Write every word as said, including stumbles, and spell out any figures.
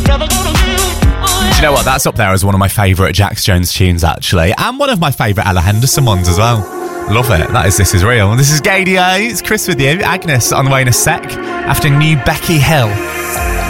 Do you know what? That's up there as one of my favourite Jax Jones tunes, actually. And one of my favourite Ella Henderson ones as well. Love it. That is This Is Real. This is Gay D A. It's Chris with you. Agnes on the way in a sec after New Becky Hill.